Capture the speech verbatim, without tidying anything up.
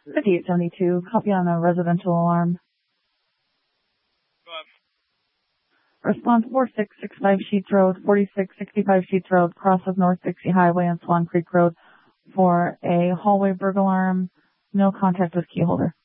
fifty-eight seventy-two, copy on a residential alarm. Response four six six five Sheets Road, forty-six sixty-five Sheets Road, cross of North Dixie Highway and Swan Creek Road for a hallway burglar alarm. No contact with key holder.